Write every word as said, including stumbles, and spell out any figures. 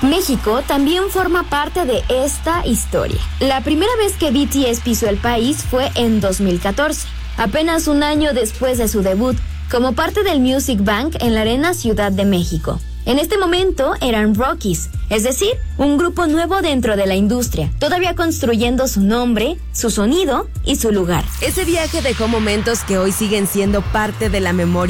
México también forma parte de esta historia. La primera vez que B T S pisó el país fue en dos mil catorce, apenas un año después de su debut, como parte del Music Bank en la Arena Ciudad de México. En este momento eran Rockies, es decir, un grupo nuevo dentro de la industria, todavía construyendo su nombre, su sonido y su lugar. Ese viaje dejó momentos que hoy siguen siendo parte de la memoria